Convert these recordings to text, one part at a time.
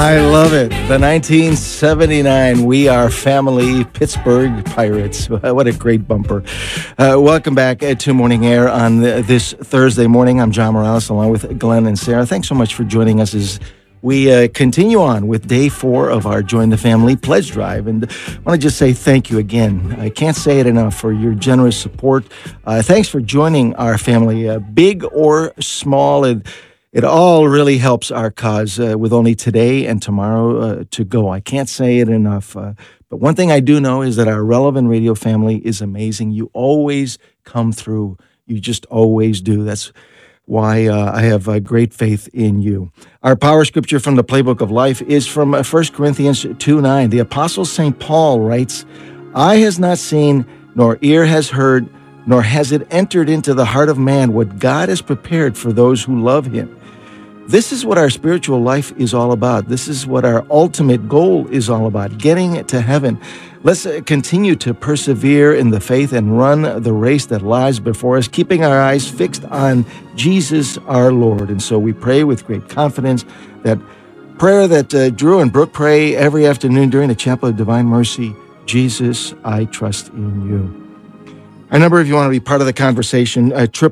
I love it. The 1979 We Are Family Pittsburgh Pirates. What a great bumper. Welcome back to Morning Air on this Thursday morning. I'm John Morales along with Glenn and Sarah. Thanks so much for joining us as we continue on with day 4 of our Join the Family Pledge Drive. And I want to just say thank you again. I can't say it enough for your generous support. Thanks for joining our family, big or small. It all really helps our cause with only today and tomorrow to go. I can't say it enough. But one thing I do know is that our Relevant Radio family is amazing. You always come through. You just always do. That's why I have great faith in you. Our power scripture from the Playbook of Life is from 1 Corinthians 2:9. The Apostle St. Paul writes, "Eye has not seen, nor ear has heard, nor has it entered into the heart of man what God has prepared for those who love him." This is what our spiritual life is all about. This is what our ultimate goal is all about, getting to heaven. Let's continue to persevere in the faith and run the race that lies before us, keeping our eyes fixed on Jesus our Lord. And so we pray with great confidence that prayer that Drew and Brooke pray every afternoon during the Chapel of Divine Mercy, Jesus, I trust in you. Our number, if you want to be part of the conversation,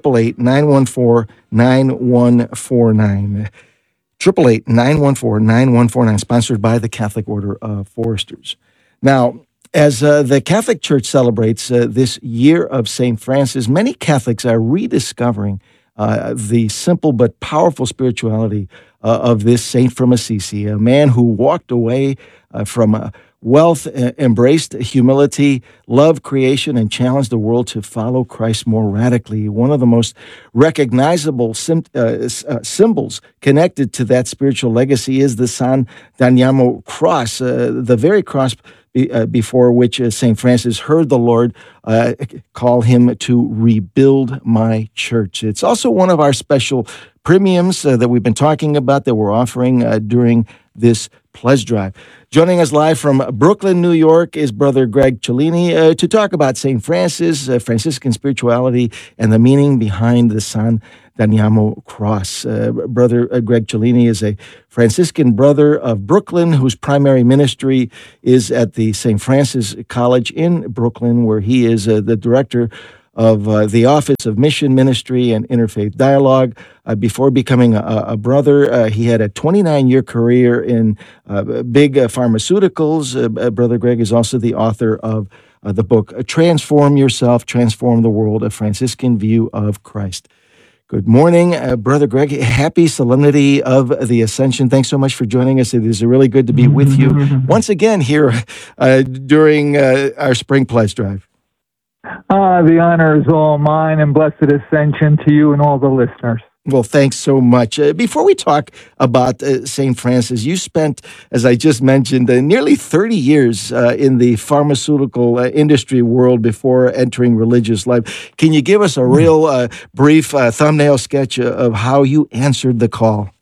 888-914-9149. 888-914-9149, sponsored by the Catholic Order of Foresters. Now, as the Catholic Church celebrates this year of St. Francis, many Catholics are rediscovering the simple but powerful spirituality of this saint from Assisi, a man who walked away from wealth, embraced humility, loved creation, and challenged the world to follow Christ more radically. One of the most recognizable symbols connected to that spiritual legacy is the San Damiano cross, the very cross before which St. Francis heard the Lord call him to rebuild my church. It's also one of our special premiums that we've been talking about that we're offering during this pledge drive. Joining us live from Brooklyn, New York, is Brother Greg Cellini to talk about St. Francis, Franciscan spirituality, and the meaning behind the San Damiano cross. Brother Greg Cellini is a Franciscan brother of Brooklyn whose primary ministry is at the St. Francis College in Brooklyn, where he is the director of the Office of Mission Ministry and Interfaith Dialogue. Before becoming a brother, he had a 29-year career in big pharmaceuticals. Brother Greg is also the author of the book, Transform Yourself, Transform the World, A Franciscan View of Christ. Good morning, Brother Greg. Happy Solemnity of the Ascension. Thanks so much for joining us. It is really good to be with you once again here during our Spring Pledge Drive. The honor is all mine, and blessed ascension to you and all the listeners. Well, thanks so much. Before we talk about St. Francis, you spent, as I just mentioned, nearly 30 years in the pharmaceutical industry world before entering religious life. Can you give us a real brief thumbnail sketch of how you answered the call?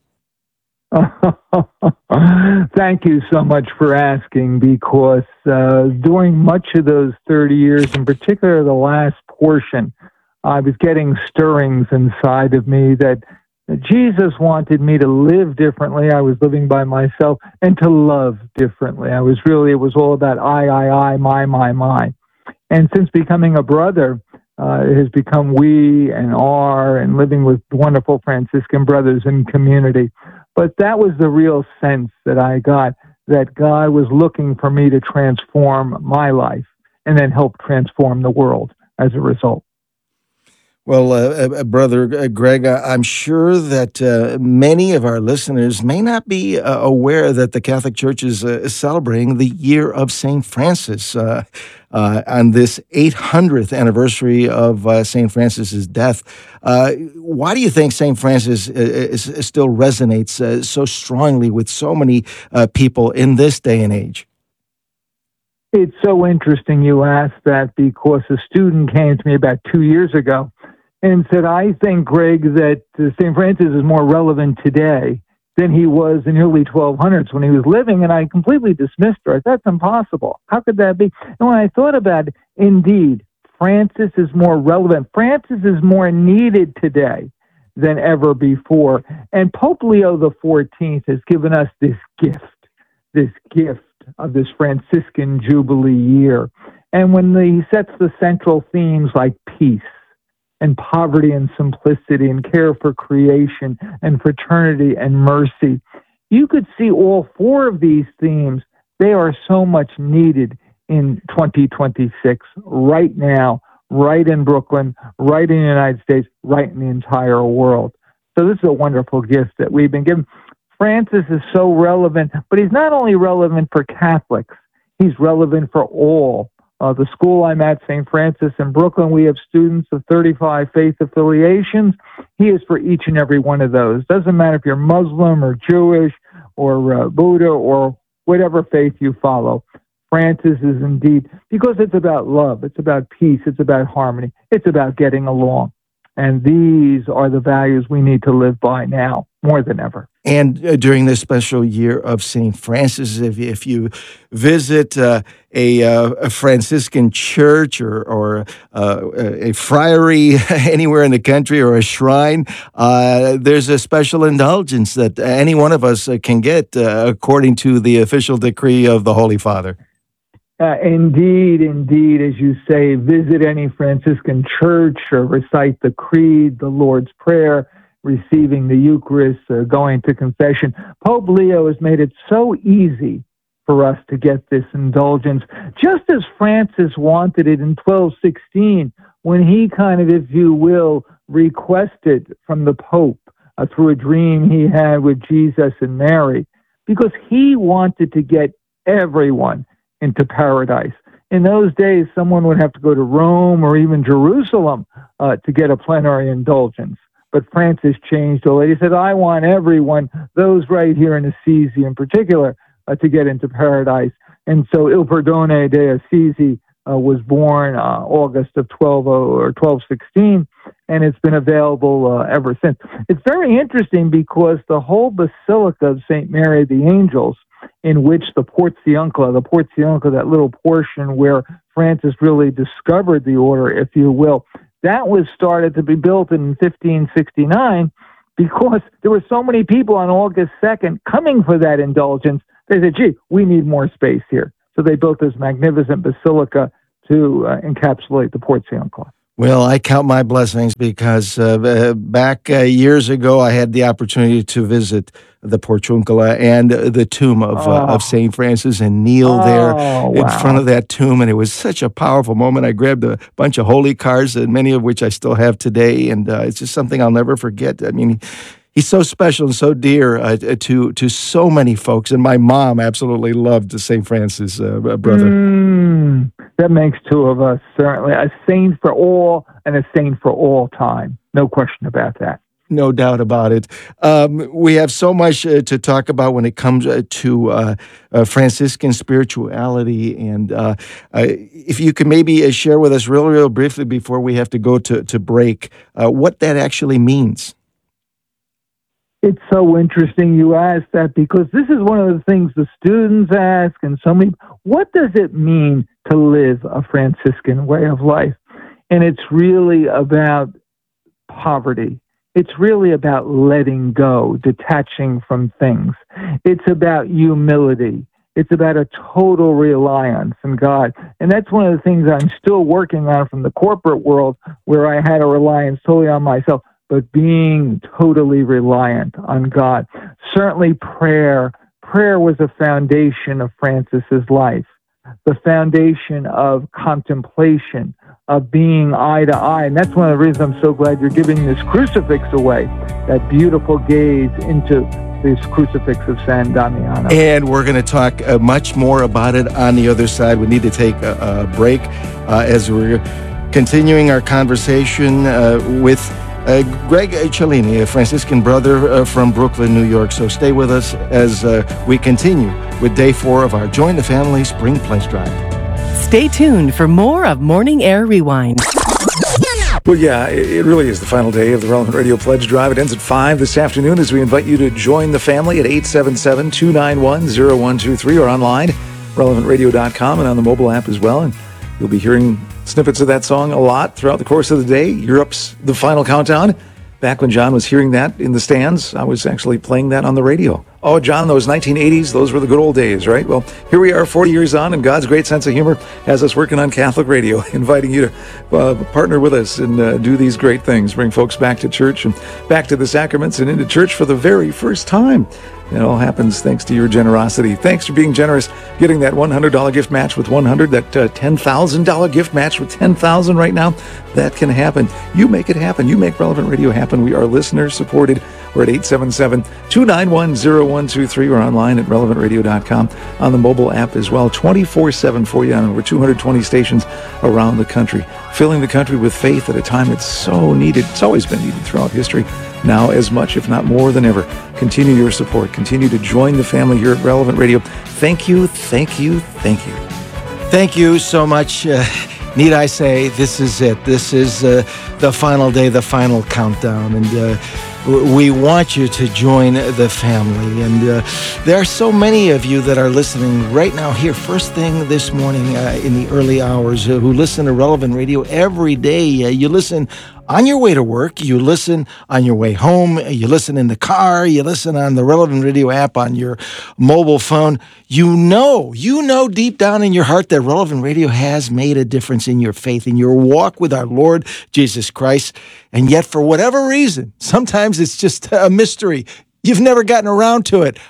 Thank you so much for asking, because during much of those 30 years, in particular the last portion, I was getting stirrings inside of me that Jesus wanted me to live differently. I was living by myself, and to love differently. It was all about I, my. And since becoming a brother, it has become we and our, and living with wonderful Franciscan brothers in community. But that was the real sense that I got, that God was looking for me to transform my life and then help transform the world as a result. Well, Brother Greg, I'm sure that many of our listeners may not be aware that the Catholic Church is celebrating the year of St. Francis on this 800th anniversary of St. Francis's death. Why do you think St. Francis still resonates so strongly with so many people in this day and age? It's so interesting you asked that, because a student came to me about 2 years ago and said, I think, Greg, that St. Francis is more relevant today than he was in the early 1200s when he was living. And I completely dismissed her. I said, that's impossible. How could that be? And when I thought about it, indeed, Francis is more relevant. Francis is more needed today than ever before. And Pope Leo XIV has given us this gift this gift of this Franciscan Jubilee year. And when he sets the central themes like peace and poverty and simplicity and care for creation and fraternity and mercy, you could see all four of these themes. They are so much needed in 2026, right now, right in Brooklyn, right in the United States, right in the entire world. So this is a wonderful gift that we've been given. Francis is so relevant, but he's not only relevant for Catholics, he's relevant for all. The school I'm at, St. Francis in Brooklyn, we have students of 35 faith affiliations. He is for each and every one of those. Doesn't matter if you're Muslim or Jewish or Buddha or whatever faith you follow. Francis is indeed, because it's about love, it's about peace, it's about harmony, it's about getting along. And these are the values we need to live by now, more than ever. And during this special year of St. Francis, if you visit a Franciscan church or a friary anywhere in the country or a shrine, there's a special indulgence that any one of us can get according to the official decree of the Holy Father. Indeed, as you say, visit any Franciscan church or recite the Creed, the Lord's Prayer, receiving the Eucharist, going to confession. Pope Leo has made it so easy for us to get this indulgence, just as Francis wanted it in 1216, when he kind of, if you will, requested from the Pope through a dream he had with Jesus and Mary, because he wanted to get everyone into paradise. In those days, someone would have to go to Rome or even Jerusalem to get a plenary indulgence. But Francis changed all that. He said, I want everyone, those right here in Assisi in particular, to get into paradise. And so Il Perdone de Assisi was born August of 1216, and it's been available ever since. It's very interesting because the whole Basilica of St. Mary of the Angels, in which the Portiuncula, that little portion where Francis really discovered the order, if you will, that was started to be built in 1569 because there were so many people on August 2nd coming for that indulgence. They said, gee, we need more space here. So they built this magnificent basilica to encapsulate the Portiuncula. Well, I count my blessings because back years ago, I had the opportunity to visit the Portiuncula and the tomb of St. Francis and kneel there in front of that tomb. And it was such a powerful moment. I grabbed a bunch of holy cards, and many of which I still have today. And it's just something I'll never forget. I mean, he's so special and so dear to so many folks. And my mom absolutely loved St. Francis, brother. That makes two of us, certainly. A saint for all and a saint for all time. No question about that. No doubt about it. We have so much to talk about when it comes to Franciscan spirituality. And if you could maybe share with us real briefly before we have to go to break, what that actually means. It's so interesting you ask that, because this is one of the things the students ask, and so many, what does it mean to live a Franciscan way of life? And it's really about poverty. It's really about letting go, detaching from things. It's about humility. It's about a total reliance on God. And that's one of the things I'm still working on from the corporate world, where I had a reliance totally on myself, but being totally reliant on God. Certainly prayer. Prayer was a foundation of Francis's life, the foundation of contemplation, of being eye to eye. And that's one of the reasons I'm so glad you're giving this crucifix away, that beautiful gaze into this crucifix of San Damiano. And we're going to talk much more about it on the other side. We need to take a break as we're continuing our conversation with Greg Cellini, a Franciscan brother from Brooklyn, New York. So stay with us as we continue with day 4 of our Join the Family Spring Pledge Drive. Stay tuned for more of Morning Air Rewind. Well, yeah, it really is the final day of the Relevant Radio Pledge Drive. It ends at 5 this afternoon as we invite you to join the family at 877-291-0123 or online, relevantradio.com, and on the mobile app as well. And you'll be hearing snippets of that song a lot throughout the course of the day. Europe's The Final Countdown. Back when John was hearing that in the stands, I was actually playing that on the radio Oh, John, those 1980s, those were the good old days, right? Well, here we are 40 years on, and God's great sense of humor has us working on Catholic radio, inviting you to partner with us and do these great things, bring folks back to church and back to the sacraments and into church for the very first time. It all happens thanks to your generosity. Thanks for being generous, getting that $100 gift match with 100, that $10,000 gift match with 10,000 right now. That can happen. You make it happen. You make Relevant Radio happen. We are listener supported. We're at 877-291-0123 or online at relevantradio.com, on the mobile app as well, 24/7 for you on over 220 stations around the country, filling the country with faith at a time it's so needed. It's always been needed throughout history. Now as much, if not more than ever. Continue your support. Continue to join the family here at Relevant Radio. Thank you, thank you, thank you. Thank you so much. Need I say, this is it. This is the final day, the final countdown. And we want you to join the family. And there are so many of you that are listening right now here, first thing this morning in the early hours, who listen to Relevant Radio every day. You listen on your way to work, you listen on your way home, you listen in the car, you listen on the Relevant Radio app on your mobile phone. You know deep down in your heart that Relevant Radio has made a difference in your faith, in your walk with our Lord Jesus Christ. And yet, for whatever reason, sometimes it's just a mystery. You've never gotten around to it,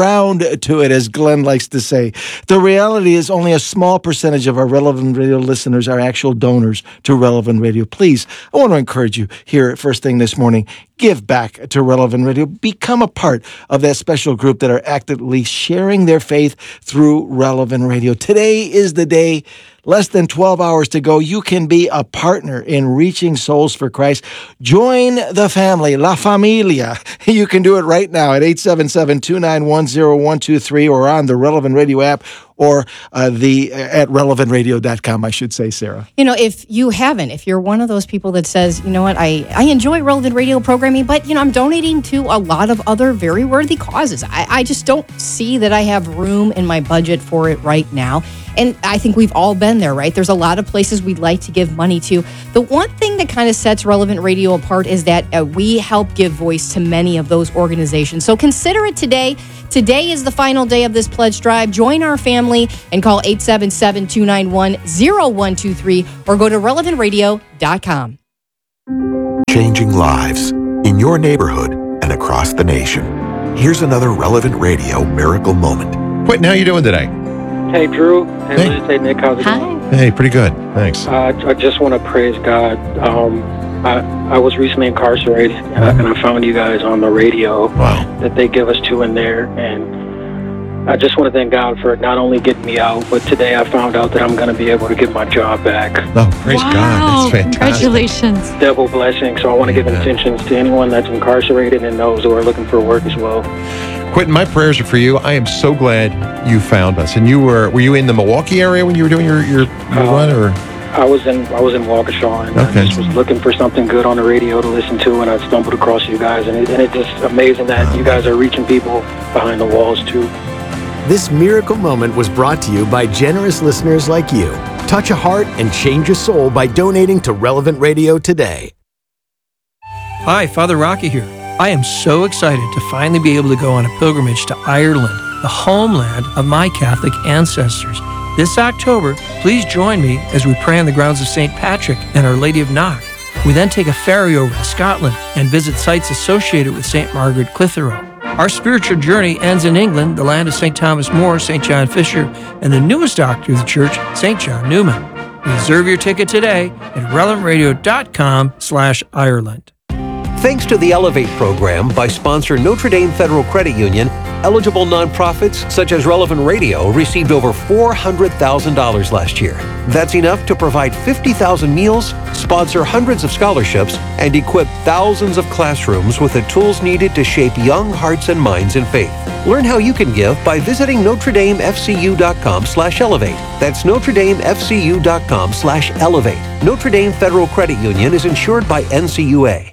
as Glenn likes to say. The reality is only a small percentage of our Relevant Radio listeners are actual donors to Relevant Radio. Please, I want to encourage you here at first thing this morning, give back to Relevant Radio. Become a part of that special group that are actively sharing their faith through Relevant Radio. Today is the day. Less than 12 hours to go. You can be a partner in reaching souls for Christ. Join the family, La Familia. You can do it right now at 877-291-0123 or on the Relevant Radio app or at relevantradio.com, I should say, Sarah. If you're one of those people that says, you know what, I enjoy Relevant Radio programming, but, I'm donating to a lot of other very worthy causes. I just don't see that I have room in my budget for it right now. And I think we've all been there, right? There's a lot of places we'd like to give money to. The one thing that kind of sets Relevant Radio apart is that we help give voice to many of those organizations. So consider it today. Today is the final day of this pledge drive. Join our family and call 877-291-0123 or go to relevantradio.com. Changing lives in your neighborhood and across the nation. Here's another Relevant Radio miracle moment. Quentin, how you doing today? Hey, Drew. Hey, Liz. Hey, Nick. How's it going? Hey, pretty good. Thanks. I just want to praise God. I was recently incarcerated, and I found you guys on the radio. Wow. That they give us to in there. And I just want to thank God for not only getting me out, but today I found out that I'm going to be able to get my job back. Oh, praise God. That's fantastic. Congratulations. Double blessing. So I want to give intentions to anyone that's incarcerated and those who are looking for work as well. Quentin, my prayers are for you. I am so glad you found us. And were you in the Milwaukee area when you were doing your run, or? I was in Waukesha, and I just was looking for something good on the radio to listen to, and I stumbled across you guys, and it's just amazing that you guys are reaching people behind the walls too. This miracle moment was brought to you by generous listeners like you. Touch a heart and change a soul by donating to Relevant Radio today. Hi, Father Rocky here. I am so excited to finally be able to go on a pilgrimage to Ireland, the homeland of my Catholic ancestors. This October, please join me as we pray on the grounds of St. Patrick and Our Lady of Knock. We then take a ferry over to Scotland and visit sites associated with St. Margaret Clitheroe. Our spiritual journey ends in England, the land of St. Thomas More, St. John Fisher, and the newest doctor of the church, St. John Newman. Reserve your ticket today at relevantradio.com/Ireland. Thanks to the Elevate program by sponsor Notre Dame Federal Credit Union, eligible nonprofits such as Relevant Radio received over $400,000 last year. That's enough to provide 50,000 meals, sponsor hundreds of scholarships, and equip thousands of classrooms with the tools needed to shape young hearts and minds in faith. Learn how you can give by visiting NotreDameFCU.com/Elevate. That's NotreDameFCU.com/Elevate. Notre Dame Federal Credit Union is insured by NCUA.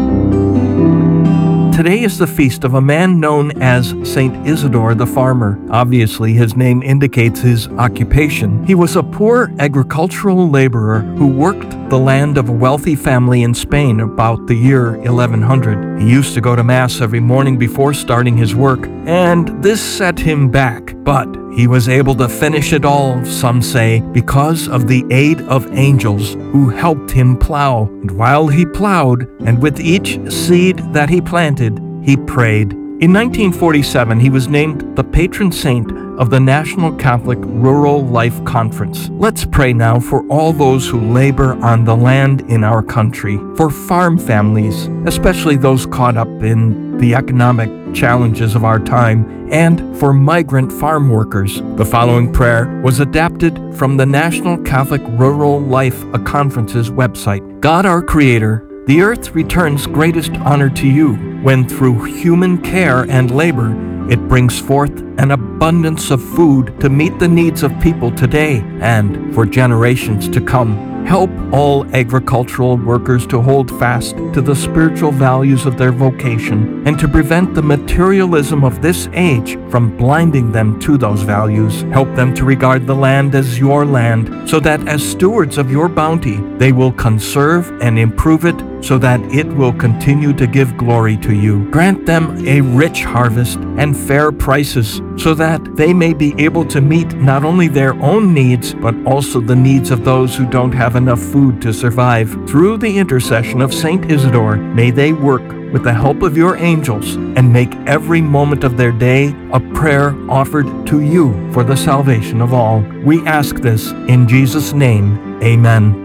Today is the feast of a man known as Saint Isidore the Farmer. Obviously, his name indicates his occupation. He was a poor agricultural laborer who worked the land of a wealthy family in Spain about the year 1100. He used to go to Mass every morning before starting his work, and this set him back. But he was able to finish it all, some say, because of the aid of angels who helped him plow. And while he plowed, and with each seed that he planted, he prayed. In 1947, he was named the patron saint of the National Catholic Rural Life Conference. Let's pray now for all those who labor on the land in our country, for farm families, especially those caught up in the economic challenges of our time, and for migrant farm workers. The following prayer was adapted from the National Catholic Rural Life Conference's website. God, our Creator, the earth returns greatest honor to you when through human care and labor it brings forth an abundance of food to meet the needs of people today and for generations to come. Help all agricultural workers to hold fast to the spiritual values of their vocation and to prevent the materialism of this age from blinding them to those values. Help them to regard the land as your land, so that as stewards of your bounty, they will conserve and improve it so that it will continue to give glory to you. Grant them a rich harvest and fair prices so that they may be able to meet not only their own needs, but also the needs of those who don't have enough food to survive. Through the intercession of Saint Isidore, may they work with the help of your angels and make every moment of their day a prayer offered to you for the salvation of all. We ask this in Jesus' name. Amen.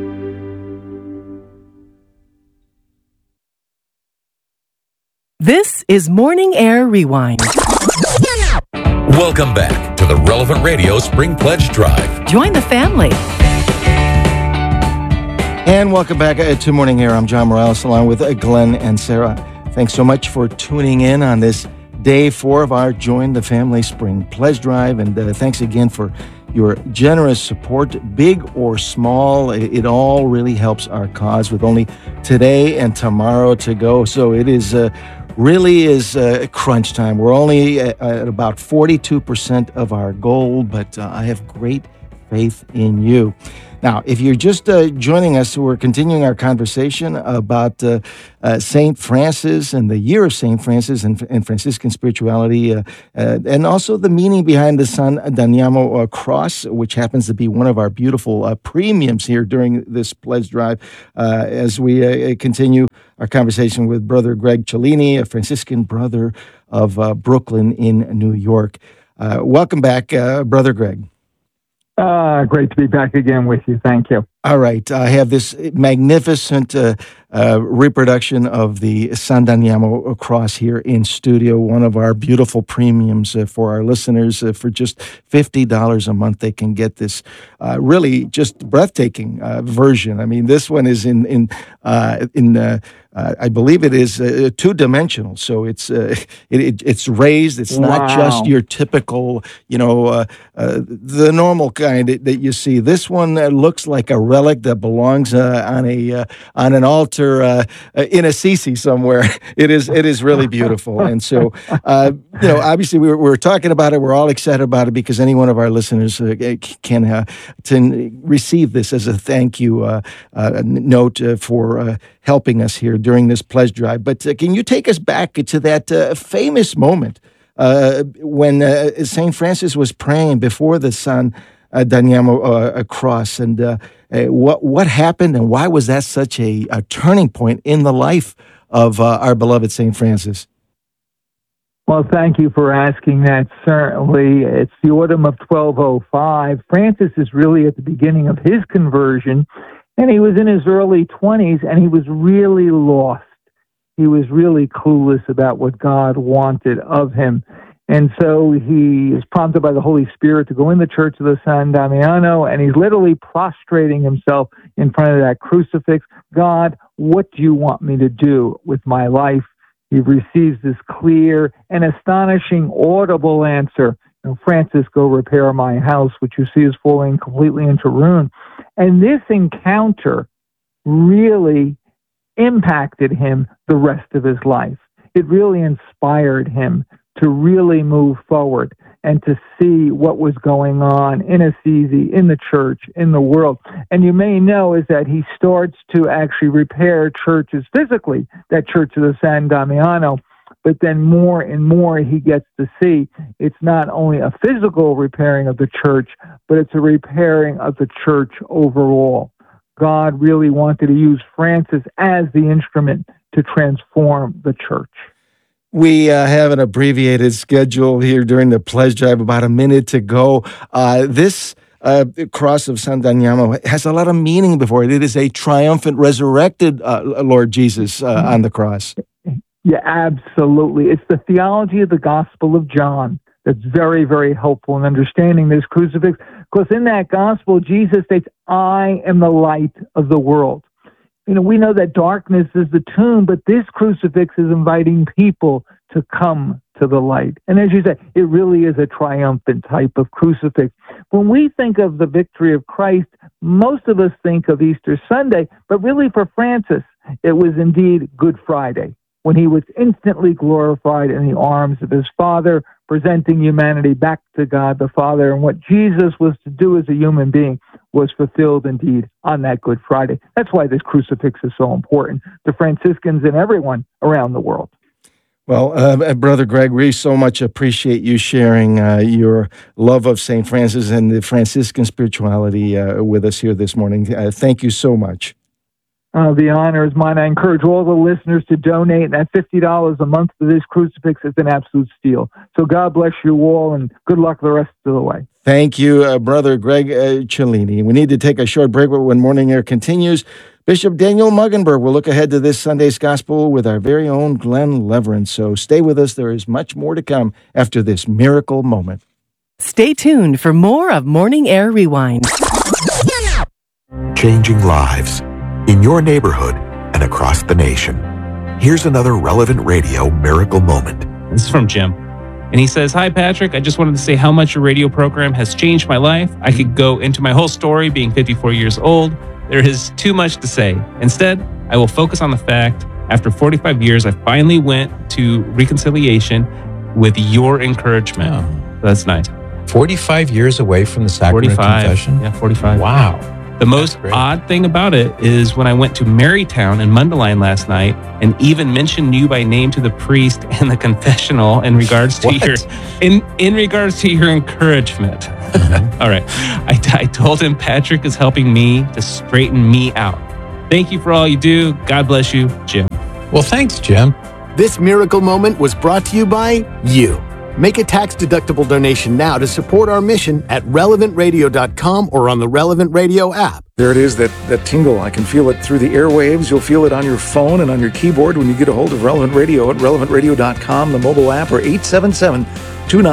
This is Morning Air Rewind. Welcome back to the Relevant Radio Spring Pledge Drive. Join the family. And welcome back to Morning Air. I'm John Morales along with Glenn and Sarah. Thanks so much for tuning in on this day 4 of our Join the Family Spring Pledge Drive. And thanks again for your generous support, big or small. It all really helps our cause with only today and tomorrow to go. So it is really is crunch time. We're only at about 42% of our goal, but I have great faith in you. Now, if you're just joining us, we're continuing our conversation about St. Francis and the year of St. Francis and Franciscan spirituality, and also the meaning behind the San Damiano cross, which happens to be one of our beautiful premiums here during this pledge drive, as we continue our conversation with Brother Greg Cellini, a Franciscan brother of Brooklyn in New York. Welcome back, Brother Greg. Great to be back again with you. Thank you. All right. I have this magnificent reproduction of the San Damiano cross here in studio, one of our beautiful premiums for our listeners. For just $50 a month, they can get this really just breathtaking version. I mean, this one is in I believe it is two-dimensional, so it's raised. It's not just your typical, the normal kind that you see. This one looks like a relic that belongs on an altar in Assisi somewhere. It is really beautiful, and so obviously we're talking about it. We're all excited about it because any one of our listeners can receive this as a thank you note for helping us here during this pledge drive. But can you take us back to that famous moment when St. Francis was praying before the San Damiano cross, and what happened, and why was that such a turning point in the life of our beloved St. Francis? Well, thank you for asking that. Certainly, it's the autumn of 1205. Francis is really at the beginning of his conversion, and he was in his early 20s, and he was really lost. He was really clueless about what God wanted of him. And so he is prompted by the Holy Spirit to go in the church of the San Damiano, and he's literally prostrating himself in front of that crucifix. God, what do you want me to do with my life? He receives this clear and astonishing audible answer. Francis, go repair my house, which you see is falling completely into ruin. And this encounter really impacted him the rest of his life. It really inspired him to really move forward. and to see what was going on in Assisi, in the church, in the world. And you may know is that he starts to actually repair churches physically, that Church of the San Damiano, but then more and more he gets to see it's not only a physical repairing of the church, but it's a repairing of the church overall. God really wanted to use Francis as the instrument to transform the church. We have an abbreviated schedule here during the pledge drive, about a minute to go. This cross of San Damiano has a lot of meaning before it. It is a triumphant, resurrected Lord Jesus on the cross. Yeah, absolutely. It's the theology of the Gospel of John that's very, very helpful in understanding this crucifix. Because in that Gospel, Jesus states, I am the light of the world. You know, we know that darkness is the tomb, but this crucifix is inviting people to come to the light. And as you said, it really is a triumphant type of crucifix. When we think of the victory of Christ, most of us think of Easter Sunday, but really for Francis, it was indeed Good Friday, when he was instantly glorified in the arms of his Father, presenting humanity back to God the Father. And what Jesus was to do as a human being was fulfilled indeed on that Good Friday. That's why this crucifix is so important to Franciscans and everyone around the world. Well, Brother Greg, we so much appreciate you sharing your love of St. Francis and the Franciscan spirituality with us here this morning. Thank you so much. The honor is mine. I encourage all the listeners to donate. And that $50 a month for this crucifix is an absolute steal. So God bless you all, and good luck the rest of the way. Thank you, Brother Greg Cellini. We need to take a short break, but when Morning Air continues, Bishop Daniel Muggenberg will look ahead to this Sunday's Gospel with our very own Glenn Leverance. So stay with us. There is much more to come after this miracle moment. Stay tuned for more of Morning Air Rewind. Changing lives in your neighborhood and across the nation. Here's another Relevant Radio miracle moment. This is from Jim. And he says, hi, Patrick. I just wanted to say how much your radio program has changed my life. I could go into my whole story being 54 years old. There is too much to say. Instead, I will focus on the fact, after 45 years, I finally went to reconciliation with your encouragement. Oh. That's nice. 45 years away from the sacrament of confession? Yeah, 45. Wow. The most odd thing about it is when I went to Marytown in Mundelein last night and even mentioned you by name to the priest in the confessional in regards to your in regards to your encouragement. All right. I told him Patrick is helping me to straighten me out. Thank you for all you do. God bless you, Jim. Well, thanks, Jim. This miracle moment was brought to you by you. Make a tax-deductible donation now to support our mission at relevantradio.com or on the Relevant Radio app. There it is, that tingle. I can feel it through the airwaves. You'll feel it on your phone and on your keyboard when you get a hold of Relevant Radio at relevantradio.com, the mobile app, or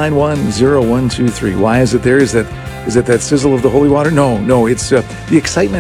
877-291-0123. Why is it there? Is it that sizzle of the holy water? No, it's the excitement